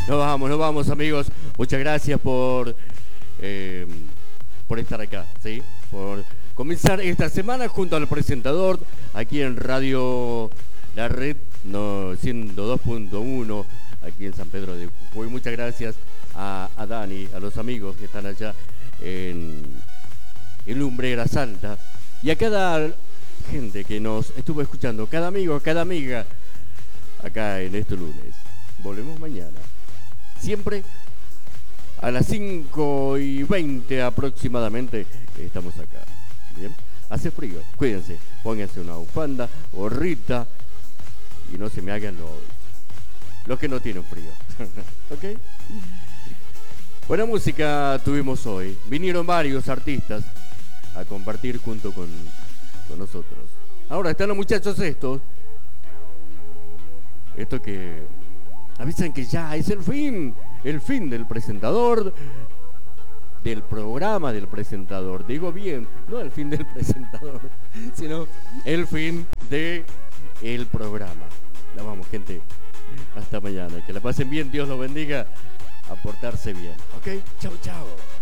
Nos vamos amigos. Muchas gracias por estar acá, ¿sí? Por comenzar esta semana junto al presentador aquí en Radio La Red 102.1 aquí en San Pedro de Jujuy. Muchas gracias a Dani, a los amigos que están allá en Lumbreras Alta y a cada gente que nos estuvo escuchando, cada amigo, cada amiga acá en este lunes. Volvemos mañana, siempre a las 5:20 aproximadamente estamos acá. Bien, hace frío, cuídense, pónganse una bufanda, gorrita y no se me hagan los que no tienen frío. ¿Ok? Buena música tuvimos hoy. Vinieron varios artistas a compartir junto con nosotros. Ahora están los muchachos estos que avisan que ya es el fin del presentador, del programa del presentador. Digo bien, no el fin del presentador, sino el fin del programa. Nos vamos, gente. Hasta mañana. Que la pasen bien, Dios los bendiga. A portarse bien. ¿Ok? Chau, chau.